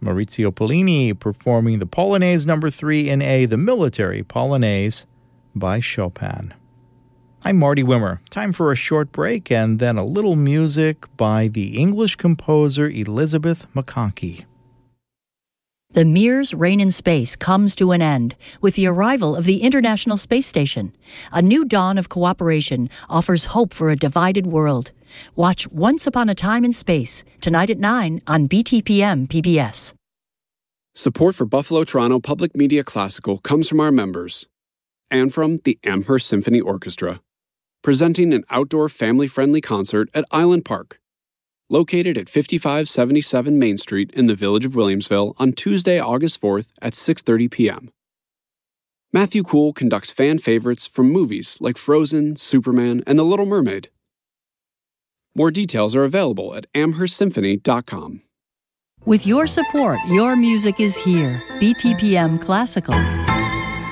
Maurizio Pollini performing the Polonaise No. 3 in A, the Military Polonaise by Chopin. I'm Marty Wimmer. Time for a short break and then a little music by the English composer Elizabeth McConkie. The Mir's Reign in Space comes to an end with the arrival of the International Space Station. A new dawn of cooperation offers hope for a divided world. Watch Once Upon a Time in Space, tonight at 9 on BTPM PBS. Support for Buffalo Toronto Public Media Classical comes from our members and from the Amherst Symphony Orchestra, presenting an outdoor family-friendly concert at Island Park, located at 5577 Main Street in the Village of Williamsville on Tuesday, August 4th at 6:30 p.m. Matthew Kuhl conducts fan favorites from movies like Frozen, Superman, and The Little Mermaid. More details are available at amherstsymphony.com. With your support, your music is here. BTPM Classical.